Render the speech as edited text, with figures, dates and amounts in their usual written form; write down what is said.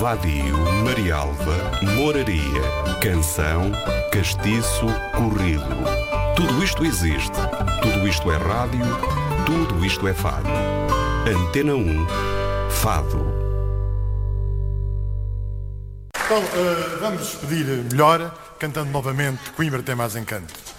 vadio, marialva, moraria, canção, castiço, corrido. Tudo isto existe, tudo isto é rádio, tudo isto é fado. Antena 1, Fado. Então, vamos pedir melhor, cantando novamente Coimbra tem mais encanto.